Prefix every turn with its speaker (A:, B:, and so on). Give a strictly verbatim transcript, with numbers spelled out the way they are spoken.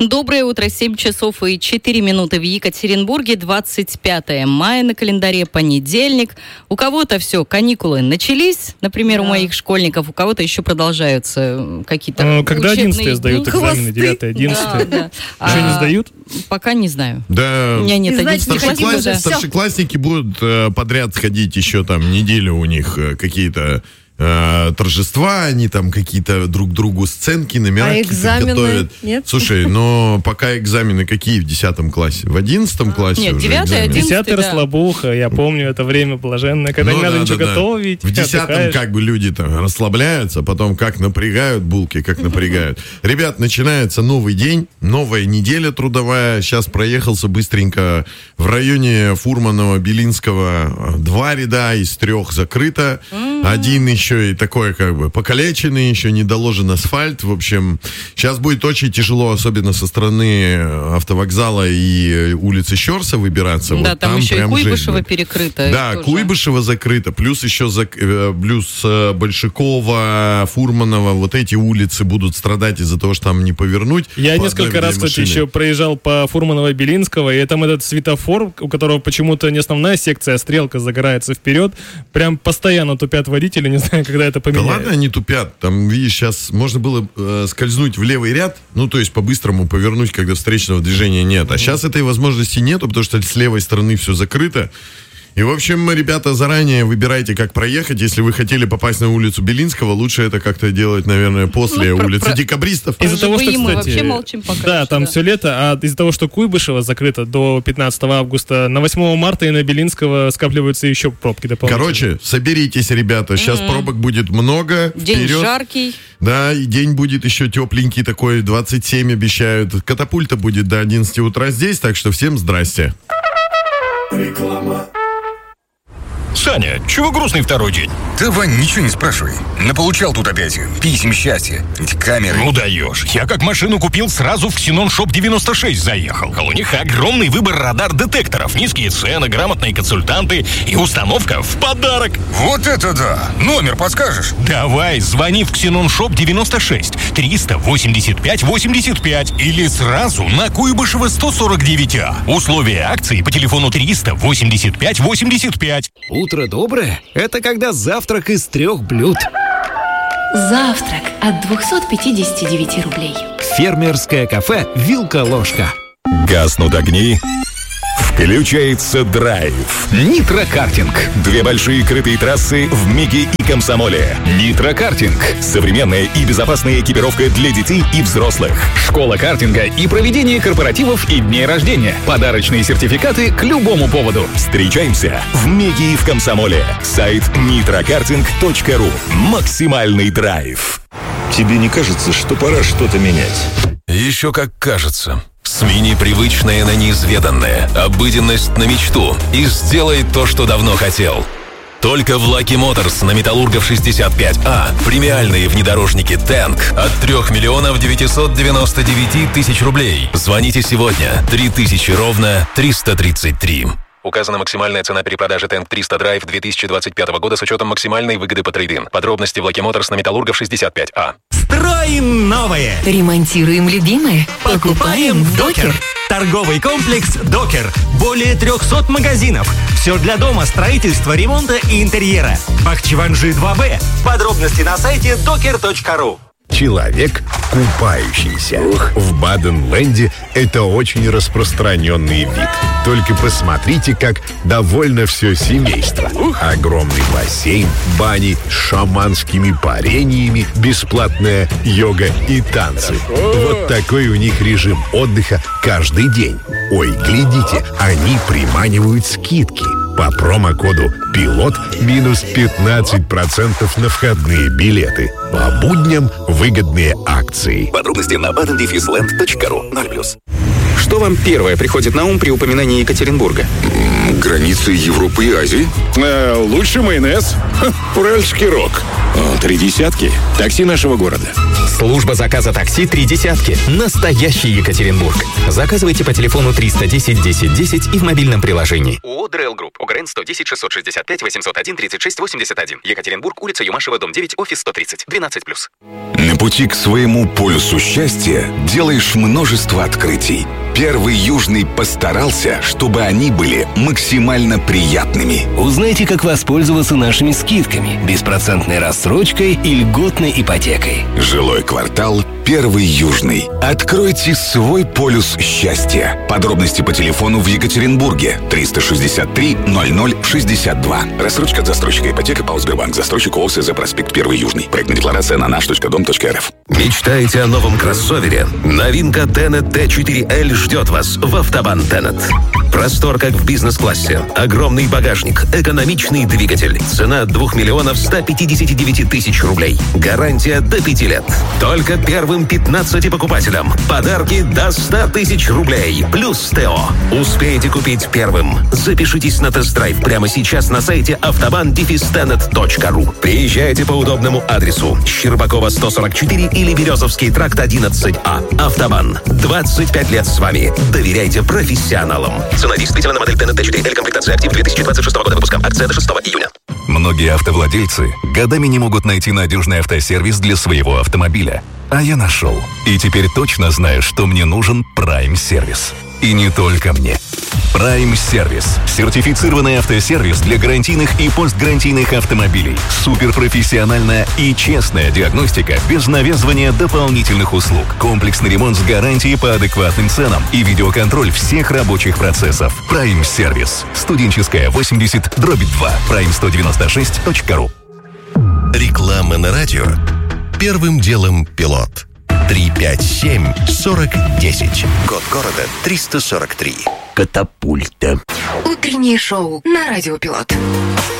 A: Доброе утро, семь часов и четыре минуты в Екатеринбурге, двадцать пятое мая на календаре, понедельник. У кого-то все, каникулы начались, например, да. у моих школьников, у кого-то еще продолжаются какие-то
B: ну, когда
A: учебные
B: одиннадцатые сдают экзамены, девятое, одиннадцатое?
A: Да, да.
B: Еще а, не сдают?
A: Пока не знаю.
C: Да.
A: У меня нет
C: Старшекласс... да. Старшеклассники будут э, подряд ходить еще там неделю, у них э, какие-то торжества, они там какие-то друг другу сценки, номера
D: а
C: какие-то готовят.
D: Нет?
C: Слушай, но пока экзамены какие в десятом классе? В одиннадцатом а, классе
A: нет,
C: уже
A: девятый, одиннадцатый,
B: десятый
A: да.
B: расслабуха, я помню, это время блаженное, когда ну, не надо да, ничего да, готовить.
C: В десятом как бы люди там расслабляются, потом как напрягают булки, как напрягают. Ребят, начинается новый день, новая неделя трудовая. Сейчас проехался быстренько в районе Фурманова, Белинского. Два ряда из трех закрыто. Один еще и такой как бы покалеченный, еще не доложен асфальт. В общем, сейчас будет очень тяжело, особенно со стороны автовокзала и улицы Щорса выбираться.
A: Да,
C: вот
A: там, там еще и Куйбышева
C: жизнь.
A: перекрыто.
C: Да, Куйбышева закрыто, плюс еще за, плюс Большакова, Фурманова, вот эти улицы будут страдать из-за того, что там не повернуть.
B: Я несколько раз, кстати, еще проезжал по Фурманова-Белинского, и там этот светофор, у которого почему-то не основная секция, а стрелка загорается вперед, прям постоянно тупят водители, не знаю, когда это поменяют.
C: Да ладно, они тупят. Там, видишь, сейчас можно было э, скользнуть в левый ряд, ну, то есть по-быстрому повернуть, когда встречного движения нет. А mm-hmm. сейчас этой возможности нету, потому что с левой стороны все закрыто. И, в общем, ребята, заранее выбирайте, как проехать. Если вы хотели попасть на улицу Белинского, лучше это как-то делать, наверное, после ну, улицы про, декабристов.
B: Из-за того, что, кстати,
A: вообще молчим пока.
B: Да, там да. все лето, а из-за того, что Куйбышева закрыто до пятнадцатого августа, на восьмого марта и на Белинского скапливаются еще пробки дополнительные. Короче,
C: соберитесь, ребята, сейчас mm-hmm. пробок будет много.
A: День
C: вперед.
A: жаркий.
C: Да, и день будет еще тепленький такой, двадцать семь обещают. Катапульта будет до одиннадцати утра здесь, так что всем здрасте.
E: Реклама. Саня, чего грустный второй день?
F: Да, Вань, ничего не спрашивай. Наполучал тут опять писем счастья. Эти камеры.
E: Ну даешь. Я как машину купил, сразу в Ксенон Шоп девяносто шесть заехал. У них огромный выбор радар-детекторов, низкие цены, грамотные консультанты и установка в подарок.
F: Вот это да! Номер подскажешь?
E: Давай, звони в Ксенон Шоп девяносто шесть триста восемьдесят пять восемьдесят пять или сразу на Куйбышева сто сорок девять А. Условия акции по телефону триста восемьдесят пять восемьдесят пять.
G: Утро доброе – это когда завтрак из трех блюд.
H: Завтрак от двести пятьдесят девять рублей.
G: Фермерское кафе «Вилка-ложка».
I: Гаснут огни. Включается драйв.
G: Нитро-картинг.
I: Две большие крытые трассы в Миге и Комсомоле.
G: Нитро-картинг.
I: Современная и безопасная экипировка для детей и взрослых.
G: Школа картинга и проведение корпоративов и дней рождения. Подарочные сертификаты к любому поводу.
I: Встречаемся в Миге и в Комсомоле. Сайт нитрокартинг точка ру. Максимальный драйв.
J: Тебе не кажется, что пора что-то менять?
K: Еще как кажется. Смени привычное на неизведанное, обыденность на мечту и сделай то, что давно хотел. Только в Lucky Motors на Металлургов шестьдесят пять А премиальные внедорожники Tank от трех миллионов девятьсот девяносто девять тысяч рублей. Звоните сегодня. три тысячи ровно триста тридцать три.
L: Указана максимальная цена перепродажи Tank триста Drive две тысячи двадцать пятого года с учетом максимальной выгоды по трейд-ин. Подробности в Lucky Motors на Металлургов шестьдесят пять А.
M: Строим новое!
H: Ремонтируем любимое!
M: Покупаем в Докер! Торговый комплекс Докер. Более трехсот магазинов. Все для дома, строительства, ремонта и интерьера. Бахчеванжи два Б. Подробности на сайте докер точка ру.
N: Человек, купающийся. Ух. В Баден-Ленде это очень распространенный вид. Только посмотрите, как довольно все семейство. Ух. Огромный бассейн, бани с шаманскими парениями, бесплатная йога и танцы. Вот такой у них режим отдыха каждый день. Ой, глядите, они приманивают скидки. По промокоду «Пилот» минус пятнадцать процентов на входные билеты. По будням выгодные акции.
O: Подробности на баден дефис ленд точка ру. ноль плюс.
G: Что вам первое приходит на ум при упоминании Екатеринбурга?
F: Границы Европы и Азии.
J: Э, лучше майонез. Ха, Уральский рок. О, три десятки. Такси нашего города.
D: Служба заказа такси «Три десятки». Настоящий Екатеринбург. Заказывайте по телефону триста десять десять десять и в мобильном приложении.
G: ООО «ДРЭЛ Групп». ОГРН сто десять шестьсот шестьдесят пять восемьсот один тридцать шесть восемьдесят один. Екатеринбург, улица Юмашева, дом девять, офис сто тридцать. двенадцать плюс.
F: На пути к своему полюсу счастья делаешь множество открытий. Первый Южный постарался, чтобы они были максимально приятными.
O: Узнайте, как воспользоваться нашими скидками, беспроцентной рассрочкой и льготной ипотекой.
F: Жилой квартал «Первый Южный». Откройте свой полюс счастья. Подробности по телефону в Екатеринбурге триста шестьдесят три ноль ноль шестьдесят два. Рассрочка от застройщика ипотека ПАО «Сбербанк». Застройщик ООО СЗ «Проспект Первый Южный». Проектная декларация на наш точка дом точка эр эф.
K: Мечтаете о новом кроссовере? Новинка Tenet Т четыре Л ждет вас в Автобан Tenet. Простор, как в бизнес-классе. Огромный багажник. Экономичный двигатель. Цена двух миллионов ста пятидесяти девяти тысяч рублей. Гарантия до пяти лет. Только первым пятнадцати покупателям. Подарки до ста тысяч рублей. Плюс ТО. Успеете купить первым. Запишитесь на тест-драйв прямо сейчас на сайте автобан тенет точка ру. Приезжайте по удобному адресу. Щербакова сто сорок четыре или Березовский тракт одиннадцать А. Автобан. двадцать пять лет с вами. Доверяйте профессионалам. Цена действительно на модель Tenet Т четыре Л, комплектация актив две тысячи двадцать шестого года выпуска. Акция до шестого июня.
E: Многие автовладельцы годами не могут найти надежный автосервис для своего автомобиля. А я нашел. И теперь точно знаю, что мне нужен Прайм-сервис. И не только мне. Прайм-сервис. Сертифицированный автосервис для гарантийных и постгарантийных автомобилей. Суперпрофессиональная и честная диагностика без навязывания дополнительных услуг. Комплексный ремонт с гарантией по адекватным ценам и видеоконтроль всех рабочих процессов. Прайм-сервис. Студенческая, восемьдесят, дробь два. прайм сто девяносто шесть точка ру.
P: Реклама на радио. Первым делом пилот. три пять семь сорок десять. Код города триста сорок три. Катапульта.
H: Утреннее шоу на Радио Пилот.